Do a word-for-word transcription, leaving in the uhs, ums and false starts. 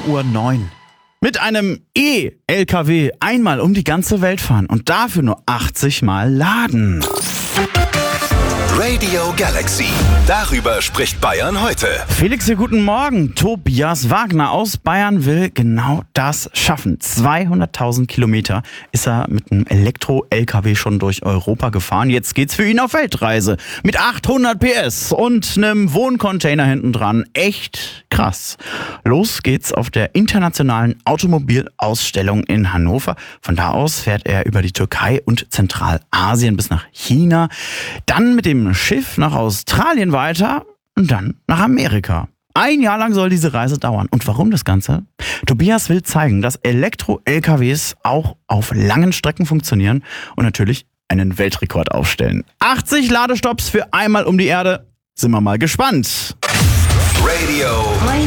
Uhr neun. Mit einem E-L K W einmal um die ganze Welt fahren und dafür nur achtzig Mal laden. Radio Galaxy. Darüber spricht Bayern heute. Felix, hier guten Morgen. Tobias Wagner aus Bayern will genau das schaffen. zweihunderttausend Kilometer ist er mit einem Elektro-L K W schon durch Europa gefahren. Jetzt geht's für ihn auf Weltreise. Mit achthundert P S und einem Wohncontainer hinten dran. Echt krass. Los geht's auf der internationalen Automobilausstellung in Hannover. Von da aus fährt er über die Türkei und Zentralasien bis nach China. Dann mit dem Schiff nach Australien weiter und dann nach Amerika. Ein Jahr lang soll diese Reise dauern. Und warum das Ganze? Tobias will zeigen, dass Elektro-L K Ws auch auf langen Strecken funktionieren und natürlich einen Weltrekord aufstellen. achtzig Ladestopps für einmal um die Erde. Sind wir mal gespannt. Radio